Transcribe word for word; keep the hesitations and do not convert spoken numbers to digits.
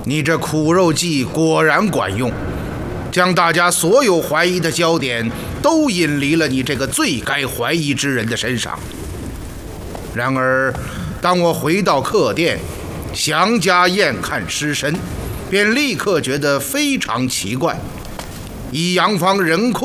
你这苦肉计果然管用，将大家所有怀疑的焦点都引离了你这个最该怀疑之人的身上。然而，当我回到客店，详加验看尸身，便立刻觉得非常奇怪。以杨芳人困